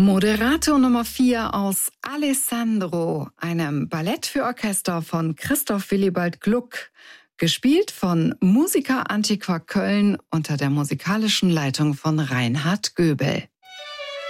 Moderato Nummer 4 aus Alessandro, einem Ballett für Orchester von Christoph Willibald Gluck, gespielt von Musica Antiqua Köln unter der musikalischen Leitung von Reinhard Göbel.